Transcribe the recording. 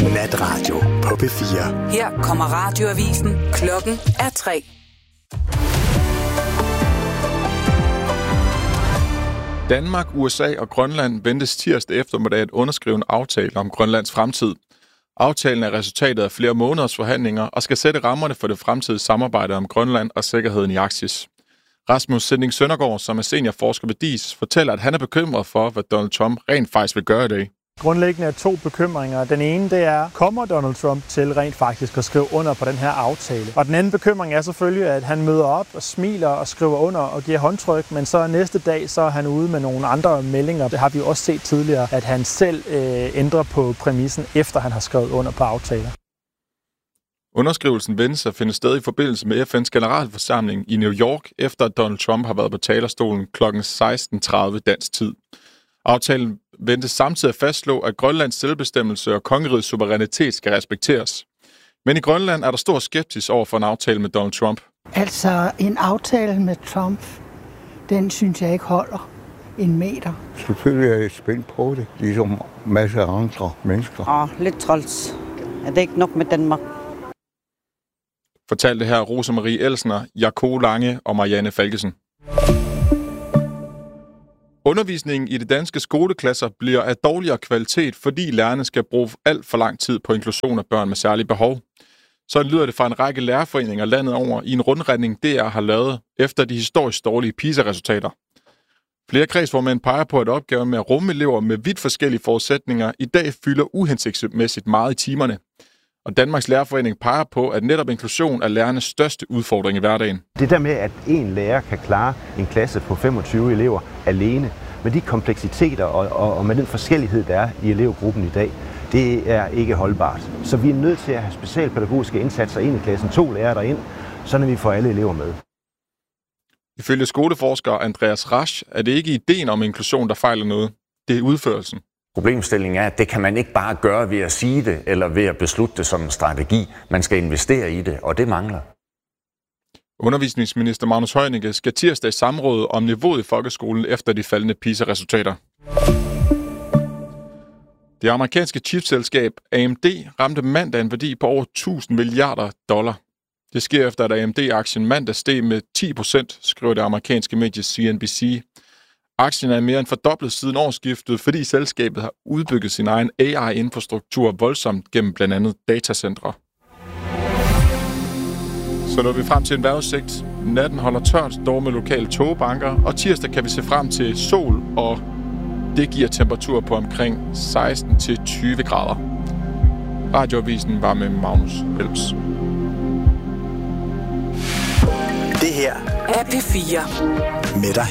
Natradio på P4. Her kommer radioavisen. Klokken er 3. Danmark, USA og Grønland ventes tirsdag eftermiddag at underskrive en aftale om Grønlands fremtid. Aftalen er resultatet af flere måneders forhandlinger og skal sætte rammerne for det fremtidige samarbejde om Grønland og sikkerheden i Arktis. Rasmus Sinding Søndergaard, som er seniorforsker ved DIIS, fortæller, at han er bekymret for, hvad Donald Trump rent faktisk vil gøre i dag. Grundlæggende er 2 bekymringer. Den ene, det er, kommer Donald Trump til rent faktisk at skrive under på den her aftale? Og den anden bekymring er selvfølgelig, at han møder op og smiler og skriver under og giver håndtryk, men så næste dag, så er han ude med nogle andre meldinger. Det har vi også set tidligere, at han selv ændrer på præmissen, efter han har skrevet under på aftaler. Underskrivelsen ventes at finde sted i forbindelse med FN's generalforsamling i New York, efter at Donald Trump har været på talerstolen kl. 16:30 dansk tid. Aftalen ventes samtidig at fastslå, at Grønlands selvbestemmelse og kongerigets suverænitet skal respekteres. Men i Grønland er der stor skepsis over for en aftale med Donald Trump. Altså, en aftale med Trump, den synes jeg ikke holder en meter. Selvfølgelig er jeg spændt på det, ligesom masser af andre mennesker. Lidt træls. Er det ikke nok med Danmark? Fortalte her Rosemarie Elsner, Jakob Lange og Marianne Falkesen. Undervisningen i de danske skoleklasser bliver af dårligere kvalitet, fordi lærerne skal bruge alt for lang tid på inklusion af børn med særlige behov. Sådan lyder det fra en række lærerforeninger landet over i en rundretning, DR har lavet efter de historisk dårlige PISA-resultater. Flere kredsformænd peger på, at opgaven med at rumme elever med vidt forskellige forudsætninger i dag fylder uhensigtsmæssigt meget i timerne. Og Danmarks Lærerforening peger på, at netop inklusion er lærernes største udfordring i hverdagen. Det der med, at en lærer kan klare en klasse på 25 elever alene, med de kompleksiteter og med den forskellighed, der er i elevgruppen i dag, det er ikke holdbart. Så vi er nødt til at have specialpædagogiske indsatser ind i klassen, 2 lærere derind, så vi får alle elever med. Ifølge skoleforsker Andreas Rasch er det ikke ideen om inklusion, der fejler noget. Det er udførelsen. Problemstillingen er, at det kan man ikke bare gøre ved at sige det, eller ved at beslutte det som en strategi. Man skal investere i det, og det mangler. Undervisningsminister Magnus Heunicke skal tirsdag i samråd om niveauet i folkeskolen efter de faldende PISA-resultater. Det amerikanske chipselskab AMD ramte mandag en værdi på over $1.000 milliarder. Det sker efter, at AMD-aktien mandag steg med 10%, skriver det amerikanske medie CNBC. Aktien er mere end fordoblet siden årsskiftet, fordi selskabet har udbygget sin egen AI-infrastruktur voldsomt gennem blandt andet datacentre. Så når vi frem til en vejrudsigt. Natten holder tørt, dog med lokale tågebanker, og tirsdag kan vi se frem til sol, og det giver temperatur på omkring 16-20 grader. Radioavisen var med Magnus Helps. Det her er P4. Med dig